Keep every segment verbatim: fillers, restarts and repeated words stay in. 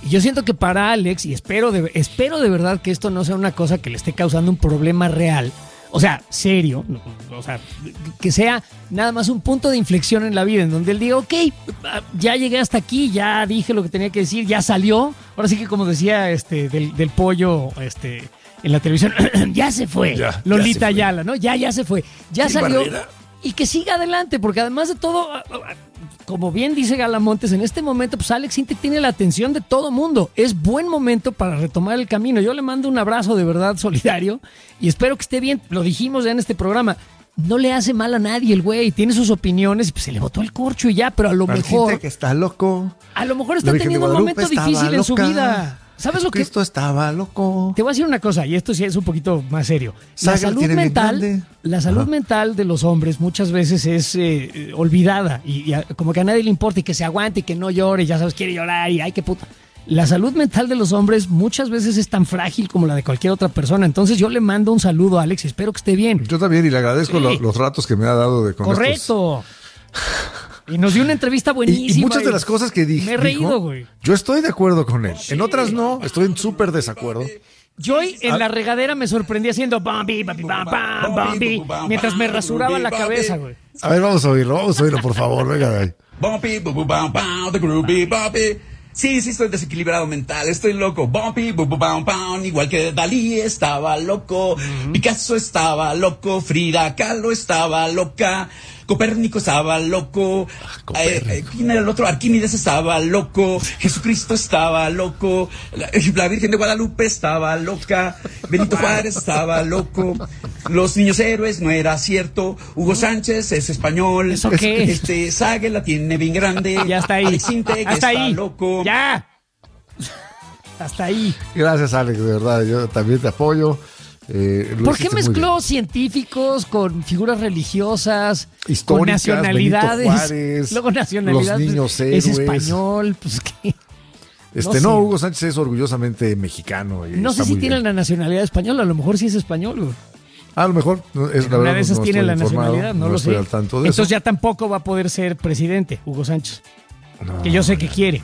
yo siento que para Alex, y espero de, espero de verdad que esto no sea una cosa que le esté causando un problema real, o sea, serio, o sea, que sea nada más un punto de inflexión en la vida, en donde él diga, ok, ya llegué hasta aquí, ya dije lo que tenía que decir, ya salió. Ahora sí que como decía este del, del pollo este en la televisión, ya se fue, ya, Lolita Ayala, ¿no? Ya, ya se fue, ya Qué salió. Barrera. Y que siga adelante, porque además de todo, como bien dice Galamontes, en este momento, pues Alex Sintek tiene la atención de todo mundo. Es buen momento para retomar el camino. Yo le mando un abrazo de verdad solidario y espero que esté bien. Lo dijimos ya en este programa. No le hace mal a nadie el güey. Tiene sus opiniones y pues se le botó el corcho y ya, pero a lo Alex mejor... Sintek está loco. A lo mejor está teniendo un momento difícil loca. en su vida. ¿Sabes lo que? Esto estaba loco. Te voy a decir una cosa, y esto sí es un poquito más serio. La salud mental, la salud Ajá. mental de los hombres muchas veces es eh, olvidada y, y a, como que a nadie le importa y que se aguante y que no llore, ya sabes, quiere llorar y ay, qué puta. La salud mental de los hombres muchas veces es tan frágil como la de cualquier otra persona. Entonces yo le mando un saludo a Alex, espero que esté bien. Yo también y le agradezco sí. lo, los ratos que me ha dado de con Correcto. Estos... Y nos dio una entrevista buenísima. Y, y muchas de las cosas que dije. Me he reído, güey. Yo estoy de acuerdo con él. Sí. En otras no, estoy en súper desacuerdo. Yo en la regadera me sorprendí haciendo Bambi, Bambi, Bambi, Bambi, mientras me rasuraba la cabeza, güey. A ver, vamos a oírlo, vamos a oírlo, por favor. Venga, ahí. Bumpy, bam, bam, the groovy, bumpy. Sí, sí, estoy desequilibrado mental, estoy loco. Bumpy, bum, bam, bam, igual que Dalí estaba loco. Uh-huh. Picasso estaba loco. Frida Kahlo estaba loca. Copérnico estaba loco. Ah, eh, eh, ¿Quién era el otro? Arquímedes estaba loco. Jesucristo estaba loco. La, la Virgen de Guadalupe estaba loca. Benito Juárez estaba loco. Los niños héroes no era cierto. Hugo Sánchez es español. ¿Eso qué? Este, Sague la tiene bien grande. Ya está ahí. Alex Sintek Hasta está ahí. loco. Ya. Hasta ahí. Gracias, Alex, de verdad. Yo también te apoyo. Eh, ¿Por qué mezcló científicos con figuras religiosas, históricas, con nacionalidades? Benito Juárez, luego nacionalidades. Los niños héroes. Es héroes. español, pues qué. Este, no, no Hugo Sánchez es orgullosamente mexicano. Y no está sé si muy tiene bien. la nacionalidad española, a lo mejor sí es español. Güey. A lo mejor. Es, la Una verdad, de esas no tiene la informado, nacionalidad, no, no lo estoy sé. al tanto de Entonces eso. ya tampoco va a poder ser presidente, Hugo Sánchez. No, que yo sé que quiere.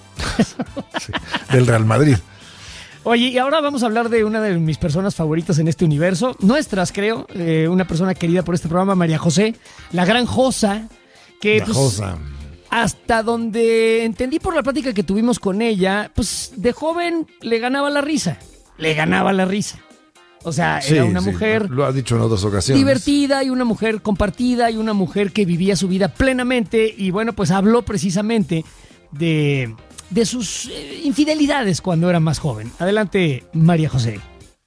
Sí, del Real Madrid. Oye, y ahora vamos a hablar de una de mis personas favoritas en este universo, nuestras creo, eh, una persona querida por este programa, María José, la gran Josa, que la pues, Josa. Hasta donde entendí por la plática que tuvimos con ella, pues de joven le ganaba la risa, le ganaba la risa. O sea, sí, era una sí, mujer lo ha dicho en otras ocasiones. divertida y una mujer compartida y una mujer que vivía su vida plenamente y bueno, pues habló precisamente de... de sus eh, infidelidades cuando era más joven. Adelante, María José.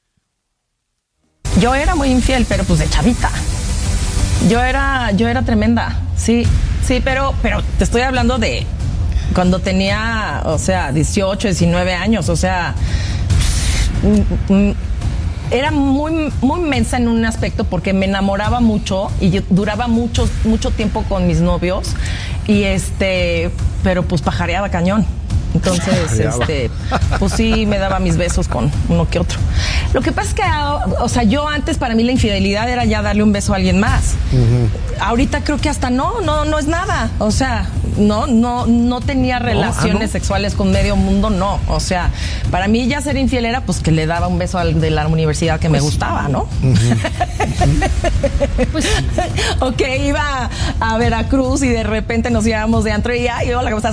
Yo era muy infiel, pero pues de chavita. Yo era, yo era tremenda, sí, sí, pero, pero te estoy hablando de cuando tenía, o sea, dieciocho, diecinueve años, o sea, mm, mm, era muy, muy mensa en un aspecto porque me enamoraba mucho y yo duraba mucho, mucho tiempo con mis novios y este, pero pues pajareaba cañón. Entonces, este, pues sí me daba mis besos con uno que otro. Lo que pasa es que, o sea, yo antes para mí la infidelidad era ya darle un beso a alguien más. Uh-huh. Ahorita creo que hasta no, no, no es nada. O sea, no, no, no tenía relaciones no, ah, no. sexuales con medio mundo, no. O sea, para mí ya ser infiel era pues que le daba un beso al de la universidad que pues, me gustaba, ¿no? Uh-huh. Pues o que iba a Veracruz y de repente nos íbamos de antro y ay, hola, ¿cómo estás?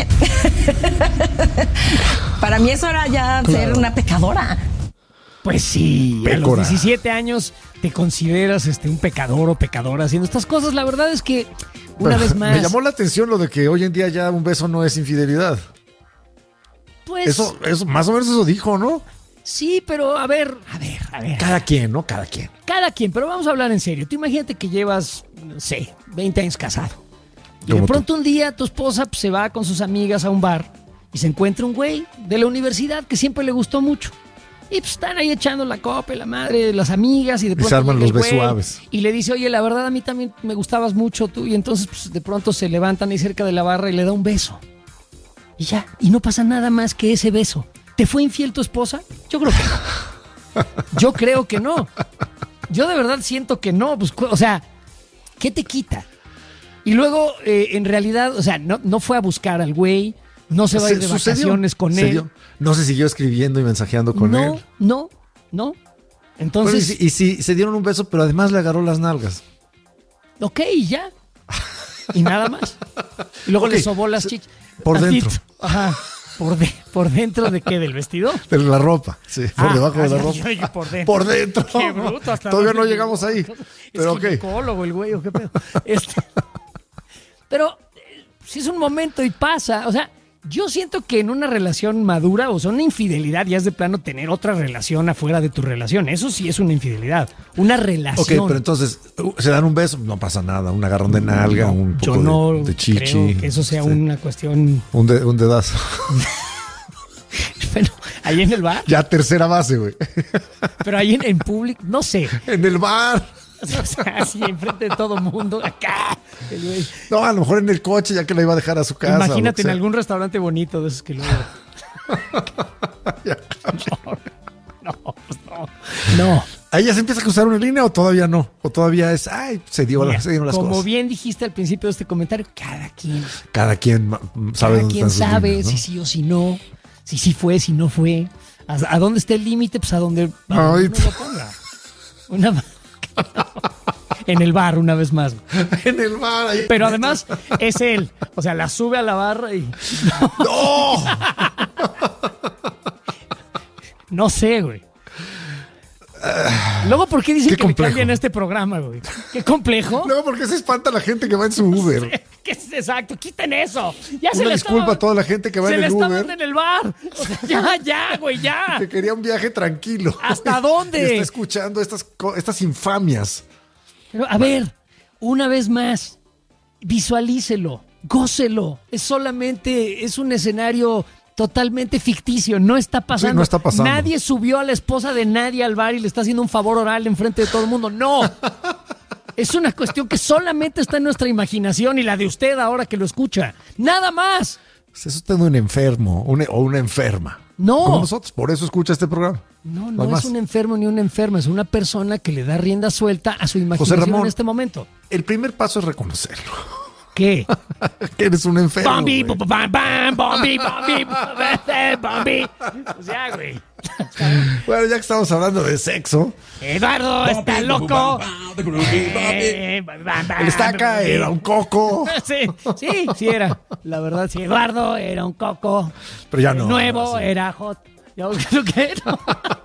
Para mí eso era ya claro. ser una pecadora. Pues sí, Pécora. A los diecisiete años te consideras este un pecador o pecadora haciendo estas cosas. La verdad es que, una Pero, vez más... Me llamó la atención lo de que hoy en día ya un beso no es infidelidad. Pues... Eso, eso más o menos eso dijo, ¿no? Sí, pero a ver, a ver, a ver. Cada quien, ¿no? Cada quien. Cada quien, pero vamos a hablar en serio. Tú imagínate que llevas, no sé, veinte años casado. Y de pronto tú? un día tu esposa pues, se va con sus amigas a un bar y se encuentra un güey de la universidad que siempre le gustó mucho. Y pues están ahí echando la copa y la madre, las amigas y de pronto... Y se arman los besos suaves. Y le dice, oye, la verdad a mí también me gustabas mucho tú. Y entonces pues, de pronto se levantan ahí cerca de la barra y le da un beso. Y ya, y no pasa nada más que ese beso. ¿Te fue infiel tu esposa? Yo creo que no. Yo creo que no. Yo de verdad siento que no. Pues, o sea, ¿qué te quita? Y luego, eh, en realidad, o sea, no, no fue a buscar al güey, No se va a ir de Sucedió, vacaciones con se él. dio. No se siguió escribiendo y mensajeando con no, él. no, no. Entonces, Bueno, y, si, y si se dieron un beso, pero además le agarró las nalgas. ok, ya. Y nada más. Y luego Ok, le sobó las chichas. por Tantito. dentro. Ajá. ¿Por, de, ¿Por dentro de qué? ¿Del vestido? De la ropa, sí, por Ah, debajo de la ah, ropa. yo dije por dentro. Por dentro. Qué bruto. Hasta Todavía dónde no llegamos ahí. Es Pero ok. ginecólogo el güey, ¿o qué pedo? Este, pero eh, si es un momento y pasa, o sea, yo siento que en una relación madura, o sea, una infidelidad ya es de plano tener otra relación afuera de tu relación. Eso sí es una infidelidad. Una relación. Ok, pero entonces, uh, se dan un beso, no pasa nada. Un agarrón de nalga, No, un poco yo no de, de chichi. creo que eso sea sí. una cuestión. Un, de- un dedazo. Bueno, ahí en el bar, Ya tercera base, güey. pero ahí en, en público, no sé. En el bar. O sea, así enfrente de todo mundo, acá. El güey. No, a lo mejor en el coche, ya que la iba a dejar a su casa. Imagínate o en sea. algún restaurante bonito de esos que luego. No, no, pues no. No. ¿Ahí ya se empieza a cruzar una línea o todavía no? O todavía es, ay, se, dio, Mira, se dieron las como cosas. bien dijiste al principio de este comentario, cada quien, Cada quien ma- sabe cada dónde quien están sus sabe líneas, ¿no? si sí o si no, si sí fue, si no fue. ¿A, a dónde está el límite? Pues a donde, a donde Ay, uno lo ponga. Una ma- en el bar, una vez más. En el bar. Ahí. Pero además es él. O sea, la sube a la barra y. ¡No! No sé, güey. Luego, ¿por qué dicen Qué que complejo. me cambian este programa, güey? Qué complejo. Luego, ¿por qué se espanta la gente que va en su Uber? ¿Qué es exacto? Quiten eso. Ya se Una le disculpa estaba- a toda la gente que va Se en le el está Uber. dando en el bar. O sea, ya, ya, güey, ya. Que quería un viaje tranquilo. ¿Hasta dónde? Y está escuchando estas, co- estas infamias. Pero, a ver, una vez más, visualícelo, gócelo. Es solamente, es un escenario totalmente ficticio, no está pasando. Sí, no está pasando. Nadie subió a la esposa de nadie al bar y le está haciendo un favor oral enfrente de todo el mundo. No. Es una cuestión que solamente está en nuestra imaginación y la de usted ahora que lo escucha. Nada más. Pues es usted un enfermo un- o una enferma. No. Como nosotros. Por eso escucha este programa. No, No no más. es un enfermo ni una enferma, es una persona que le da rienda suelta a su imaginación Ramón. en este momento. El primer paso es reconocerlo. ¿Qué? Que eres un enfermo. Bombi, güey. bam, bam, bombi, bombi, bombi. O sea, güey. Bueno, ya que estamos hablando de sexo, Eduardo está loco. The groovy Bobby. Eh, bam, bam, el estaca era un coco. Sí, sí, sí era. La verdad, sí. Eduardo era un coco. Pero ya El no. nuevo sí. era hot. ¿Ya lo que no?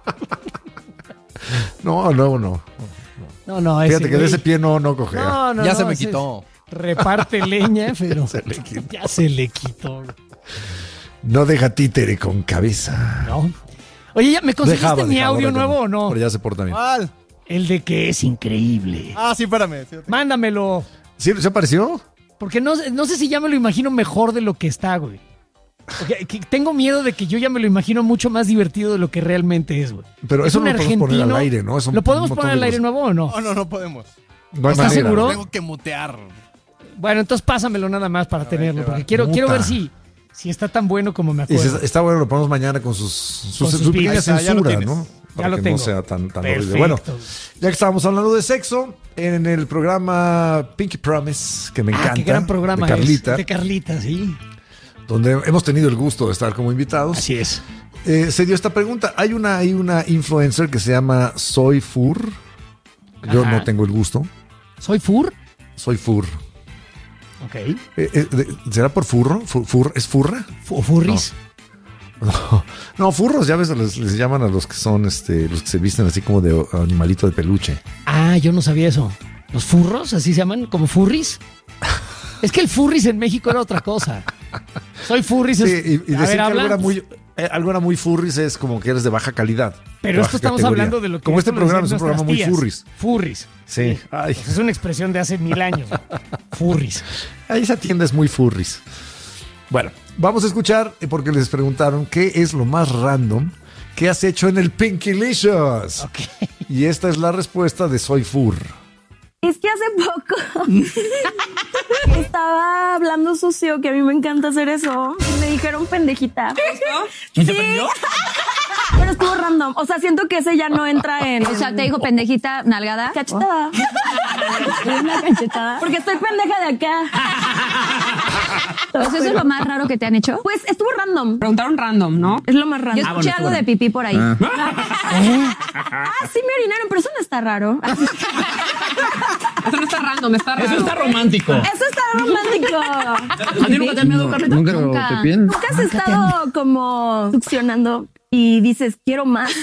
No, no, no. No, no, ese Fíjate que de güey- ese pie no, no cogea. No, no, Ya no, se me ese quitó. Reparte leña, pero Se le quitó. ya se le quitó. No deja títere con cabeza. ¿No? Oye, ¿ya me conseguiste Dejaba, mi dejaba, audio ahora que nuevo o no? Pero ya se porta bien. ¿Cuál? El de que es increíble. Ah, sí, espérame. sí, Mándamelo. ¿Sí, ¿Se apareció? Porque no, no sé si ya me lo imagino mejor de lo que está, güey. Porque que tengo miedo de que yo ya me lo imagino mucho más divertido de lo que realmente es, güey. Pero Es eso un no lo podemos poner al aire, ¿no? Es un- ¿Lo podemos un montón poner al de aire cosas. nuevo o no? No, no, no podemos. No hay ¿Estás manera. seguro? Tengo que mutear. Bueno, entonces pásamelo nada más para tenerlo. qué Porque va. quiero, Muta. quiero ver si, si está tan bueno como me Y si acuerdo. está bueno, lo ponemos mañana con sus, sus, Con sus su pequeña beats. Ahí está, ya lo censura, tienes. ¿no? Ya Para lo que tengo. no sea tan, tan Perfecto. horrible. Bueno, ya que estábamos hablando de sexo, en el programa Pinky Promise, que me Ah, encanta, qué gran programa de Carlita, es. De Carlita, sí. donde hemos tenido el gusto de estar como invitados, Así es. eh, se dio esta pregunta. Hay una, hay una influencer que se llama Soy Fur. Yo Ajá. no tengo el gusto. ¿Soy Fur? Soy Fur. Ok. Eh, eh, de- ¿Será por furro? Fu- fur- ¿Es furra? Fu- ¿Furris? No, no, furros, ya ves, les, les llaman a los que son, este, los que se visten así como de animalito de peluche. Ah, yo no sabía eso. ¿Los furros? ¿Así se llaman? ¿Como furris? Es que el furris en México era otra cosa. Soy furris. Sí, es- y, y a decir ver, que algo habla. era muy, eh, algo era muy furris es como que eres de baja calidad. Pero de esto baja estamos categoría. hablando de lo que Como este esto lo programa es decían un programa muy nuestras furris. tías. Furris. Sí. Ay, Es una expresión de hace mil años. Furris. ahí esa tienda es muy furris. Bueno, vamos a escuchar, eh, porque les preguntaron qué es lo más random que has hecho en el Pinkylicious. Ok. Y esta es la respuesta de Soy Fur. Es que hace poco estaba hablando sucio, que a mí me encanta hacer eso. Me dijeron pendejita. ¿Sí? Pero estuvo random. O sea, siento que ese ya no entra en... O sea, te dijo pendejita, nalgada. Cachetada. Una cachetada. Porque estoy pendeja de acá. Pues eso es lo más raro que te han hecho. Pues estuvo random. Preguntaron random, ¿no? Es lo más Yo random. escuché algo de pipí por ahí. Ah, sí me orinaron, pero eso no está raro. Eso no está random, está raro. Eso está romántico. Eso está romántico. ¿A ti nunca te han miedo, Carlita? Nunca lo Nunca. te piden. ¿Nunca has estado como succionando y dices, quiero más?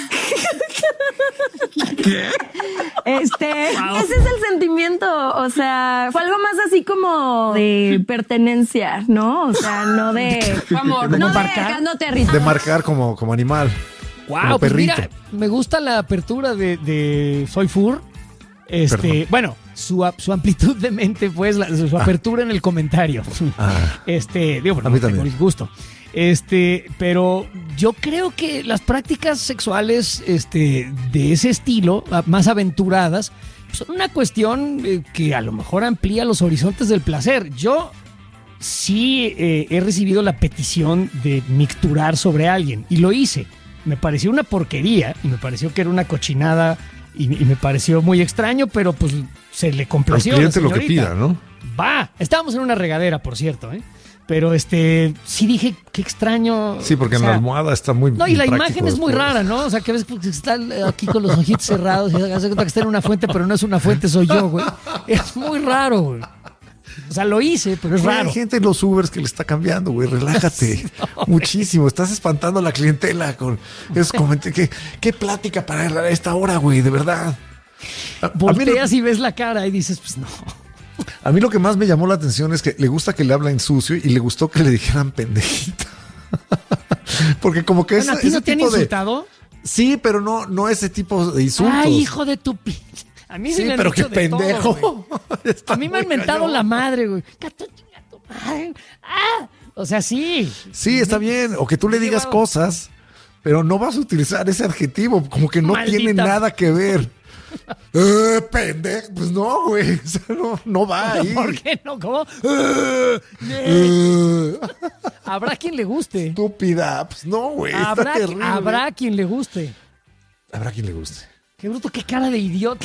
¿Qué? Este, ese es el sentimiento, o sea, fue algo más así como de pertenencia, ¿no? O sea, no de Amor. no de Marcándote a ritmo. De marcar como, como animal. Wow, Como pues perrito. mira, me gusta la apertura de, de Soy Fur. Este, Perdón. bueno, su, ap- su amplitud de mente, pues, la- su apertura en el comentario. Ah. Este, digo, A bueno, mí no tengo también. disgusto. Este, pero yo creo que las prácticas sexuales, este, de ese estilo, a- más aventuradas, son una cuestión eh, que a lo mejor amplía los horizontes del placer. Yo sí eh, he recibido la petición de micturar sobre alguien y lo hice. Me pareció una porquería y me pareció que era una cochinada y, y me pareció muy extraño, pero pues se le Al complació. a la cliente lo que señorita. pida, ¿no? Va, estábamos en una regadera, por cierto, ¿eh? Pero este, sí dije, qué extraño. Sí, porque o en sea, la almohada está muy no, y la impráctico imagen es muy después. rara, ¿no? O sea, que ves que está aquí con los ojitos cerrados y hace cuenta que está en una fuente, pero no es una fuente, soy yo, güey. Es muy raro, güey. O sea, lo hice, pero es Güey, raro. Hay gente en los Ubers que le está cambiando, güey. Relájate. Muchísimo. Estás espantando a la clientela con esos comentarios. ¿Qué, qué plática para esta hora, güey? De verdad. A, a mí lo, Volteas y ves la cara y dices, pues no. a mí lo que más me llamó la atención es que le gusta que le hablen sucio y le gustó que le dijeran pendejita. Porque como que Bueno, es ¿a ti no ese te han tipo de... insultado? Sí, pero no, no ese tipo de insultos. Ay, hijo de tu pinche. A mí sí, Sí, me han pero dicho qué de todo, pendejo. güey. Está A mí me han muy mentado cañón. la madre, güey. Gato, chinga tu madre. Ah, o sea, sí. Sí, está bien. O que tú le Me he digas llevado- cosas, pero no vas a utilizar ese adjetivo, como que no Maldita- tiene nada que ver. Eh, pendejo. Pues no, güey. O sea, no, no va ahí. ¿Por qué no? ¿Cómo? Eh, eh. Eh, Habrá quien le guste. estúpida. Pues no, güey. Está Habrá, terrible. habrá quien le guste. Habrá quien le guste. Qué bruto, qué cara de idiota.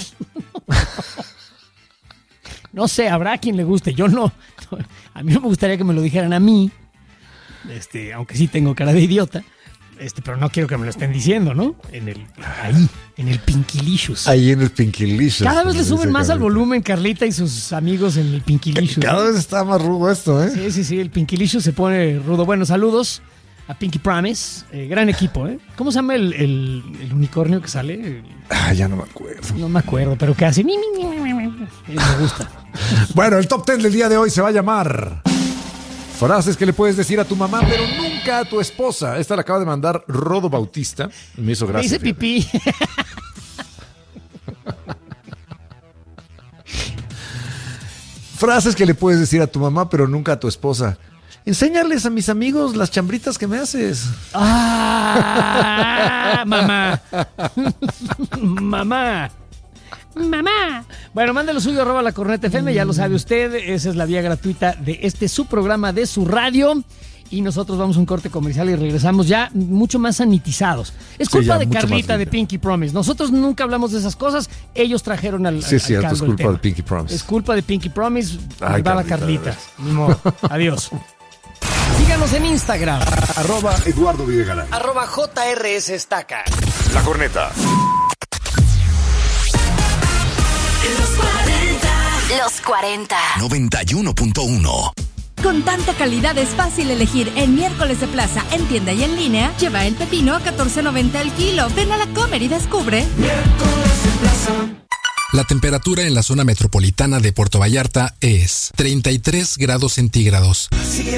No sé, habrá quien le guste. Yo no. A mí no me gustaría que me lo dijeran a mí. Este, aunque sí tengo cara de idiota. Este, pero no quiero que me lo estén diciendo, ¿no? En el, ahí, en el Pinkilicious. Ahí en el Pinkilicious. Cada vez le como suben dice más al Carlita. volumen Carlita y sus amigos en el Pinkilicious. Cada vez está más rudo esto, ¿eh? Sí, sí, sí, el Pinkilicious se pone rudo. Bueno, saludos a Pinky Promise. Eh, gran equipo, ¿eh? ¿Cómo se llama el, el- el unicornio que sale? El- Ah, ya no me acuerdo. no me acuerdo, pero que hace... mi, mi, mi, mi, mi, mi. Me gusta. Bueno, el top ten del día de hoy se va a llamar frases que le puedes decir a tu mamá, pero nunca a tu esposa. Esta la acaba de mandar Rodo Bautista. Me hizo Me gracia. hice fíjate. pipí. Frases que le puedes decir a tu mamá, pero nunca a tu esposa. Enséñales a mis amigos las chambritas que me haces. ¡Ah! ¡Mamá! ¡Mamá! ¡Mamá! Bueno, mande lo suyo, arroba la corneta F M, ya lo sabe usted. Esa es la vía gratuita de este su programa de su radio. Y nosotros vamos a un corte comercial y regresamos ya mucho más sanitizados. Es Sí, culpa ya, de mucho más Carlita de limpio. Pinky Promise. Nosotros nunca hablamos de esas cosas. Ellos trajeron al. Sí, es al cierto, caldo es el culpa tema. de Pinky Promise. Es culpa de Pinky Promise. Ay, Verdad, la Carlita, de Carlita. Ni modo. Adiós. Síganos en Instagram. Arroba Eduardo Videgaray. Arroba J R S Estaca. La corneta. Los cuarenta. noventa y uno punto uno. Con tanta calidad es fácil elegir en miércoles de plaza, en tienda y en línea. Lleva el pepino a catorce noventa el kilo. Ven a la Comer y descubre. La temperatura en la zona metropolitana de Puerto Vallarta es treinta y tres grados centígrados.